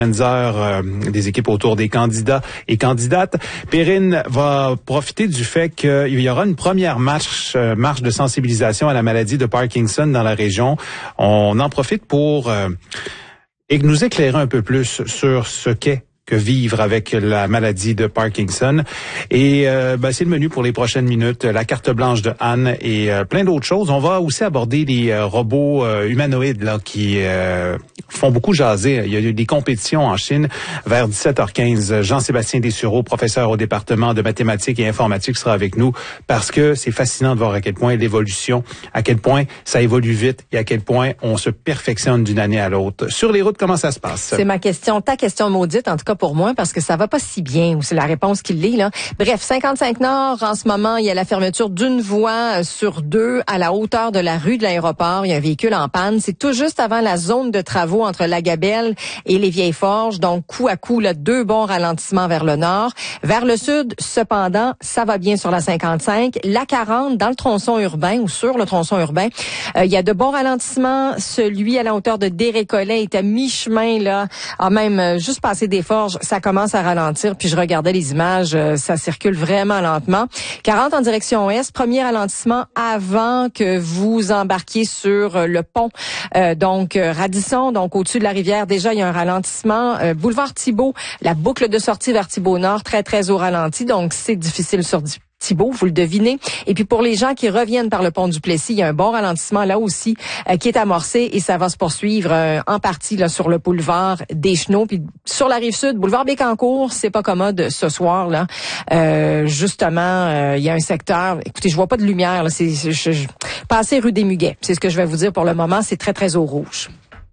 heures des équipes autour des candidats et candidates. Perrine va profiter du fait qu'il y aura une première marche de sensibilisation à la maladie de Parkinson dans la région. On en profite pour nous éclairer un peu plus sur ce qu'est que vivre avec la maladie de Parkinson. Et c'est le menu pour les prochaines minutes, la carte blanche de Anne et plein d'autres choses. On va aussi aborder les robots humanoïdes là qui font beaucoup jaser. Il y a eu des compétitions en Chine vers 17h15. Jean-Sébastien Dessureau, professeur au département de mathématiques et informatique, sera avec nous parce que c'est fascinant de voir à quel point l'évolution, à quel point ça évolue vite et à quel point on se perfectionne d'une année à l'autre. Sur les routes, comment ça se passe? C'est ma question, ta question maudite, en tout cas pour moi, parce que ça va pas si bien, ou c'est la réponse qui l'est, là. Bref, 55 Nord, en ce moment, il y a la fermeture d'une voie sur deux à la hauteur de la rue de l'aéroport. Il y a un véhicule en panne. C'est tout juste avant la zone de travaux entre la Gabelle et les Vieilles Forges. Donc, coup à coup, là, deux bons ralentissements vers le nord. Vers le sud, cependant, ça va bien sur la 55. La 40, dans le tronçon urbain, ou sur le tronçon urbain, il y a de bons ralentissements. Celui à la hauteur de Desrécollets est à mi-chemin, là, a même juste passé des Forges. Ça commence à ralentir, puis je regardais les images, ça circule vraiment lentement. 40 en direction ouest, premier ralentissement avant que vous embarquiez sur le pont. Donc Radisson, donc au-dessus de la rivière, déjà il y a un ralentissement. Boulevard Thibault, la boucle de sortie vers Thibault-Nord, très au ralenti, donc c'est difficile sur Thibault, vous le devinez. Et puis pour les gens qui reviennent par le pont du Plessis, il y a un bon ralentissement là aussi qui est amorcé et ça va se poursuivre en partie là sur le boulevard des Chenaux. Puis sur la rive sud, boulevard Bécancour, c'est pas commode ce soir là. Justement, il y a un secteur. Écoutez, je vois pas de lumière là. Passez rue des Muguets. C'est ce que je vais vous dire pour le moment. C'est très au rouge.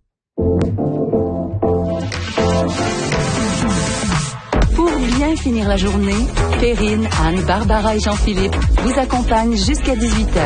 Pour bien finir la journée, Perrine, Anne, Barbara et Jean-Philippe vous accompagnent jusqu'à 18h.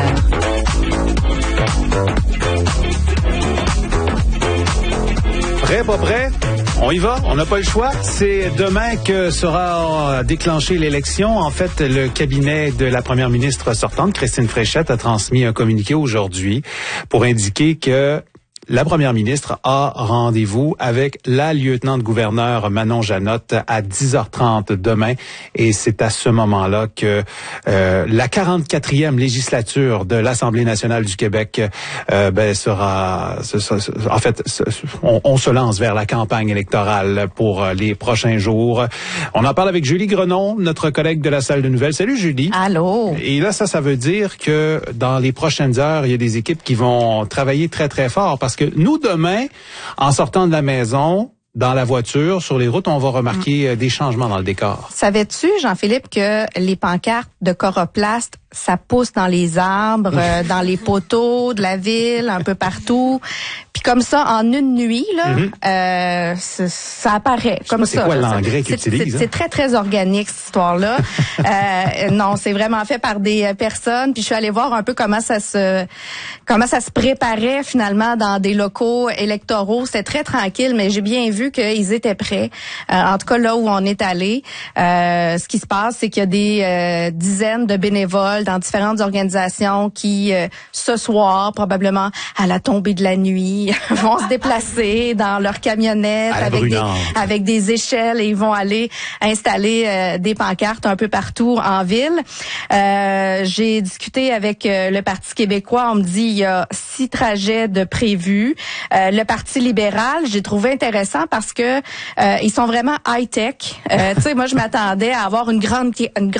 Prêt, pas prêt? On y va, on n'a pas le choix. C'est demain que sera déclenchée l'élection. En fait, le cabinet de la première ministre sortante, Christine Fréchette, a transmis un communiqué aujourd'hui pour indiquer que la première ministre a rendez-vous avec la lieutenant-gouverneur Manon Janotte à 10h30 demain. Et c'est à ce moment-là que la 44e législature de l'Assemblée nationale du Québec sera... En fait, on se lance vers la campagne électorale pour les prochains jours. On en parle avec Julie Grenon, notre collègue de la salle de nouvelles. Salut Julie. Allô. Et là, ça veut dire que dans les prochaines heures, il y a des équipes qui vont travailler très fort parce que nous, demain, en sortant de la maison, dans la voiture, sur les routes, on va remarquer des changements dans le décor. Savais-tu, Jean-Philippe, que les pancartes de Coroplast, ça pousse dans les arbres, dans les poteaux de la ville, un peu partout. Puis comme ça, en une nuit, là, ça apparaît comme ça. C'est quoi l'engrais qu'ils utilisent? C'est très organique, cette histoire-là. Non, c'est vraiment fait par des personnes. Puis je suis allée voir un peu comment ça se préparait finalement dans des locaux électoraux. C'était très tranquille, mais j'ai bien vu qu'ils étaient prêts. En tout cas, là où on est allé, ce qui se passe, c'est qu'il y a des dizaines de bénévoles dans différentes organisations qui, ce soir, probablement à la tombée de la nuit, vont se déplacer dans leur camionnette avec des échelles et ils vont aller installer des pancartes un peu partout en ville. J'ai discuté avec le Parti québécois. On me dit il y a 6 trajets de prévus. Le Parti libéral, j'ai trouvé intéressant parce que ils sont vraiment high-tech. Tu sais, moi, je m'attendais à avoir une grande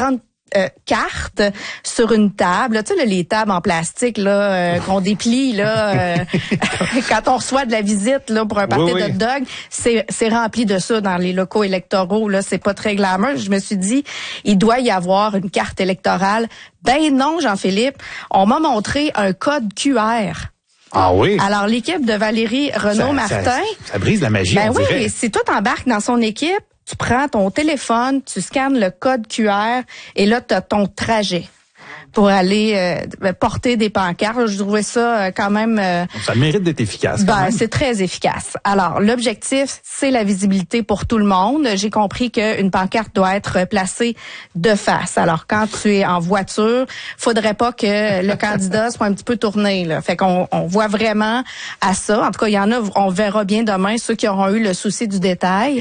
carte sur une table, tu sais, là, les tables en plastique là qu'on déplie là quand on reçoit de la visite là pour un party de hot dog, c'est rempli de ça dans les locaux électoraux là, c'est pas très glamour. Je me suis dit il doit y avoir une carte électorale. Ben non, Jean-Philippe, on m'a montré un code QR. Ah oui? Alors, l'équipe de Valérie Renaud-Martin... Ça brise la magie, ben on dirait. Oui, si toi t'embarques dans son équipe, tu prends ton téléphone, tu scannes le code QR et là, tu as ton trajet pour aller porter des pancartes. Je trouvais ça quand même... ça mérite d'être efficace. C'est très efficace. Alors, l'objectif, c'est la visibilité pour tout le monde. J'ai compris qu'une pancarte doit être placée de face. Alors, quand tu es en voiture, faudrait pas que le candidat soit un petit peu tourné, là. Fait qu'on voit vraiment à ça. En tout cas, il y en a, on verra bien demain, ceux qui auront eu le souci du détail.